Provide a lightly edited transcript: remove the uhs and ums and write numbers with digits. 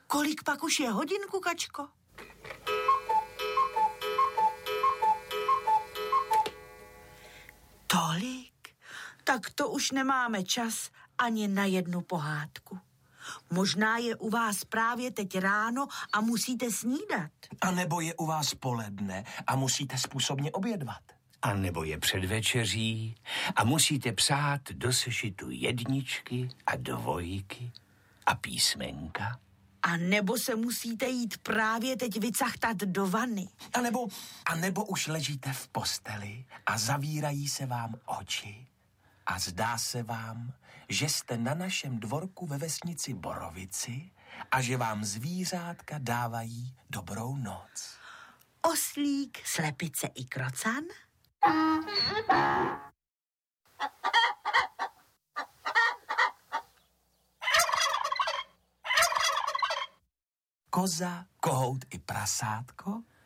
Kolik pak už je hodin, kukačko? Tolik? Tak to už nemáme čas ani na jednu pohádku. Možná je u vás právě teď ráno a musíte snídat. A nebo je u vás poledne a musíte způsobně obědvat. A nebo je předvečeří a musíte psát do sešitu jedničky a dvojky a písmenka. A nebo se musíte jít právě teď vycachtat do vany. A nebo už ležíte v posteli a zavírají se vám oči. A zdá se vám, že jste na našem dvorku ve vesnici Borovici a že vám zvířátka dávají dobrou noc. Oslík, slepice i krocan? Koza, kohout i prasátko